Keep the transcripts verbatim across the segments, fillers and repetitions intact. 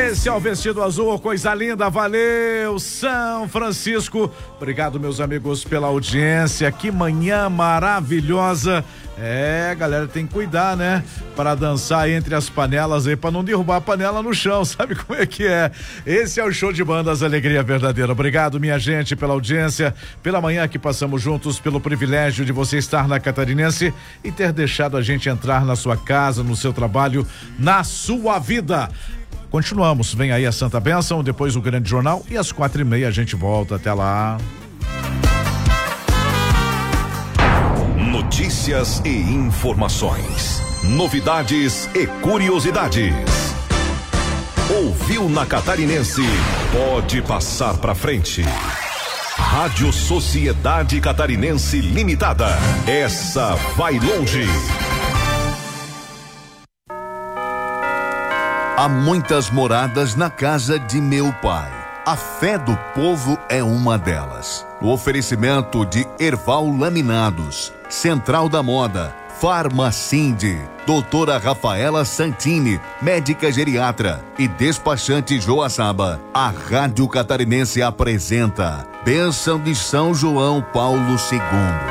Esse é o Vestido Azul, coisa linda, valeu, São Francisco. Obrigado, meus amigos, pela audiência. Que manhã maravilhosa. É, galera, tem que cuidar, né? Para dançar entre as panelas aí, para não derrubar a panela no chão, sabe como é que é? Esse é o Show de Bandas Alegria Verdadeira. Obrigado, minha gente, pela audiência, pela manhã que passamos juntos, pelo privilégio de você estar na Catarinense e ter deixado a gente entrar na sua casa, no seu trabalho, na sua vida. Continuamos, vem aí a Santa Bênção, depois o Grande Jornal e às quatro e meia a gente volta, até lá. Notícias e informações, novidades e curiosidades. Ouviu na Catarinense? Pode passar pra frente. Rádio Sociedade Catarinense Limitada. Essa vai longe. Há muitas moradas na casa de meu pai. A fé do povo é uma delas. O oferecimento de Erval Laminados, Central da Moda, Farmacinde, doutora Rafaela Santini, médica geriatra e despachante Joaçaba. A Rádio Catarinense apresenta Bênção de São João Paulo segundo.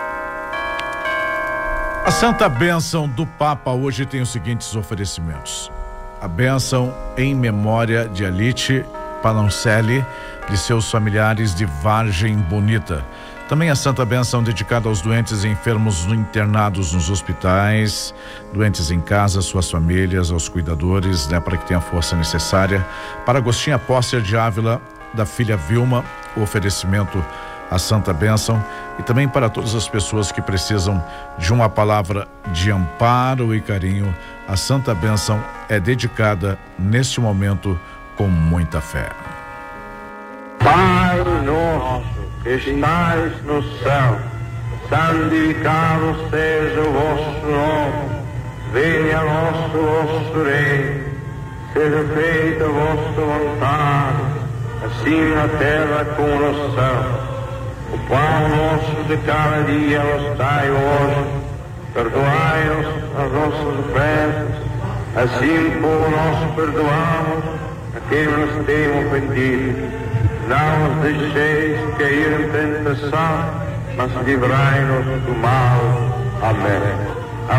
A Santa Bênção do Papa hoje tem os seguintes oferecimentos: a bênção em memória de Alite Panoncelli, de seus familiares de Vargem Bonita. Também a Santa Bênção dedicada aos doentes e enfermos internados nos hospitais, doentes em casa, suas famílias, aos cuidadores, né, para que tenha a força necessária. Para Agostinha Póster de Ávila, da filha Vilma, o oferecimento a Santa Bênção, e também para todas as pessoas que precisam de uma palavra de amparo e carinho. A Santa Bênção é dedicada neste momento com muita fé. Pai nosso que estais no céu, santificado seja o vosso nome, venha nosso vosso reino, seja feita a vossa vontade, assim na terra como no céu. O pão nosso de cada dia nos dai hoje, perdoai-nos as nossas ofensas, assim como nós perdoamos a quem nos tem ofendido. Não nos deixeis cair em tentação, mas livrai-nos do mal. Amém.